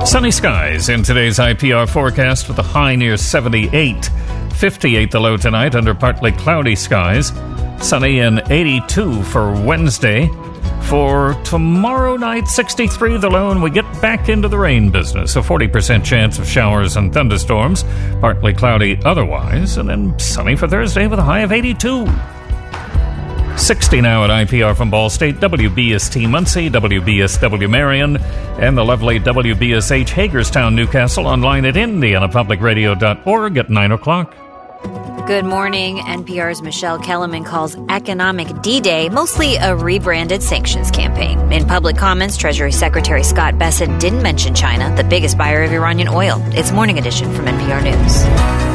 Sunny skies in today's IPR forecast with a high near 78. 58 the low tonight under partly cloudy skies. Sunny and 82 for Wednesday. For tomorrow night, 63 the low, and we get back into the rain business. A 40% chance of showers and thunderstorms. Partly cloudy otherwise. And then sunny for Thursday with a high of 82. 60 now at IPR from Ball State, WBST Muncie, WBSW Marion, and the lovely WBSH Hagerstown, Newcastle, online at indianapublicradio.org at 9 o'clock. Good morning. NPR's Michelle Kellerman calls Economic D-Day mostly a rebranded sanctions campaign. In public comments, Treasury Secretary Scott Bessent didn't mention China, the biggest buyer of Iranian oil. It's Morning Edition from NPR News.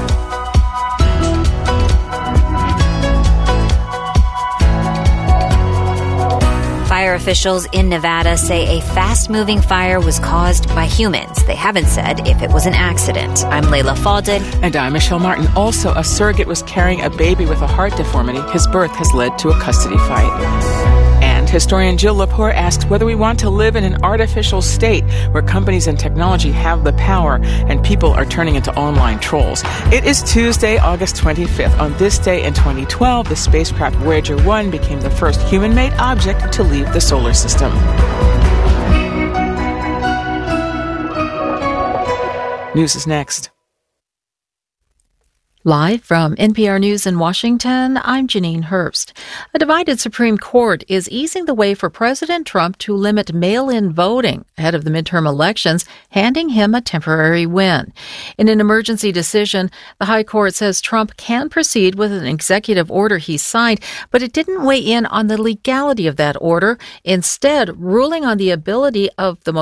Fire officials in Nevada say a fast-moving fire was caused by humans. They haven't said if it was an accident. I'm Layla Faldin. And I'm Michelle Martin. Also, a surrogate was carrying a baby with a heart deformity. His birth has led to a custody fight. And historian Jill Lepore asks whether we want to live in an artificial state where companies and technology have the power and people are turning into online trolls. It is Tuesday, August 25th. On this day in 2012, the spacecraft Voyager 1 became the first human-made object to leave the solar system. News is next. Live from NPR News in Washington, I'm Janine Herbst. A divided Supreme Court is easing the way for President Trump to limit mail-in voting ahead of the midterm elections, handing him a temporary win. In an emergency decision, the High Court says Trump can proceed with an executive order he signed, but it didn't weigh in on the legality of that order, instead ruling on the ability of the most